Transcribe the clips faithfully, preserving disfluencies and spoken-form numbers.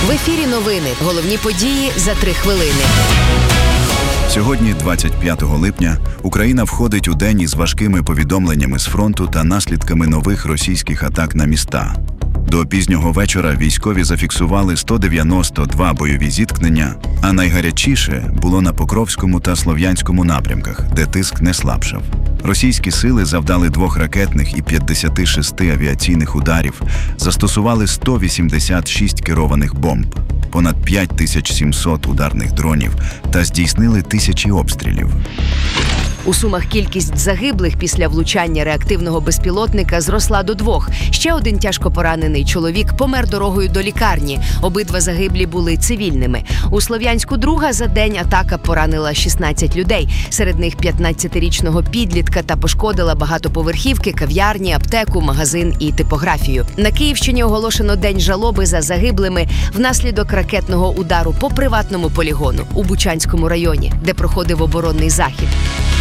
В ефірі новини. Головні події за три хвилини. Сьогодні, двадцять п'ятого липня, Україна входить у день із важкими повідомленнями з фронту та наслідками нових російських атак на міста. До пізнього вечора військові зафіксували сто дев'яносто два бойові зіткнення, а найгарячіше було на Покровському та Слов'янському напрямках, де тиск не слабшав. Російські сили завдали двох ракетних і п'ятдесят шість авіаційних ударів, застосували сто вісімдесят шість керованих бомб, понад п'ять тисяч сімсот ударних дронів та здійснили тисячі обстрілів. У Сумах кількість загиблих після влучання реактивного безпілотника зросла до двох. Ще один тяжко поранений чоловік помер дорогою до лікарні. Обидва загиблі були цивільними. У Слов'янську друга за день атака поранила шістнадцять людей. Серед них п'ятнадцятирічного підлітка та пошкодила багатоповерхівки, кав'ярні, аптеку, магазин і типографію. На Київщині оголошено день жалоби за загиблими внаслідок ракетного удару по приватному полігону у Бучанському районі, де проходив оборонний захід.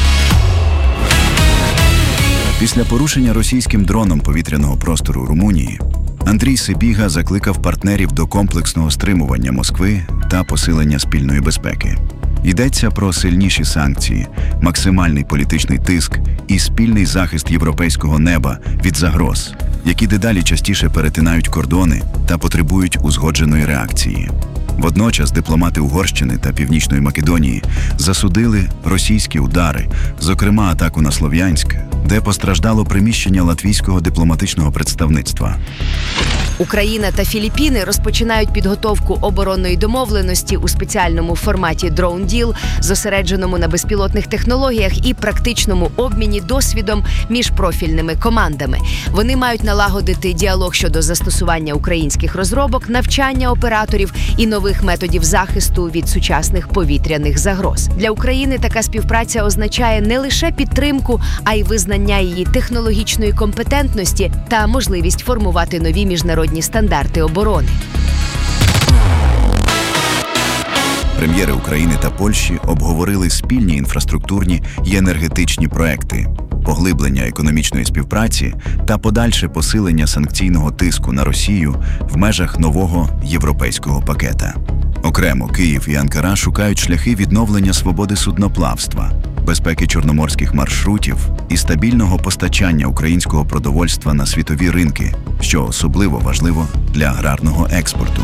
Після порушення російським дроном повітряного простору Румунії Андрій Сибіга закликав партнерів до комплексного стримування Москви та посилення спільної безпеки. Йдеться про сильніші санкції, максимальний політичний тиск і спільний захист європейського неба від загроз, які дедалі частіше перетинають кордони та потребують узгодженої реакції. Водночас дипломати Угорщини та Північної Македонії засудили російські удари, зокрема атаку на Слов'янськ, де постраждало приміщення латвійського дипломатичного представництва. Україна та Філіппіни розпочинають підготовку оборонної домовленості у спеціальному форматі Drone Deal, зосередженому на безпілотних технологіях і практичному обміні досвідом між профільними командами. Вони мають налагодити діалог щодо застосування українських розробок, навчання операторів і нових методів захисту від сучасних повітряних загроз. Для України така співпраця означає не лише підтримку, а й визнання її технологічної компетентності та можливість формувати нові міжнародні стандарти оборони. Прем'єри України та Польщі обговорили спільні інфраструктурні і енергетичні проекти, поглиблення економічної співпраці та подальше посилення санкційного тиску на Росію в межах нового європейського пакета. Окремо Київ і Анкара шукають шляхи відновлення свободи судноплавства, безпеки чорноморських маршрутів і стабільного постачання українського продовольства на світові ринки, що особливо важливо для аграрного експорту.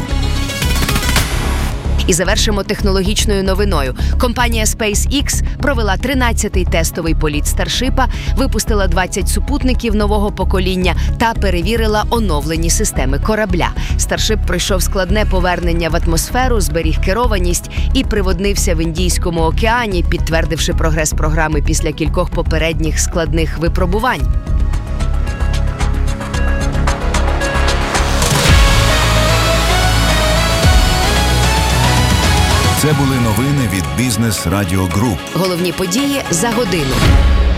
І завершимо технологічною новиною. Компанія SpaceX провела тринадцятий тестовий політ Старшипа, випустила двадцять супутників нового покоління та перевірила оновлені системи корабля. Старшип пройшов складне повернення в атмосферу, зберіг керованість і приводнився в Індійському океані, підтвердивши прогрес програми після кількох попередніх складних випробувань. Це були новини від Бізнес Радіо Груп. Головні події за годину.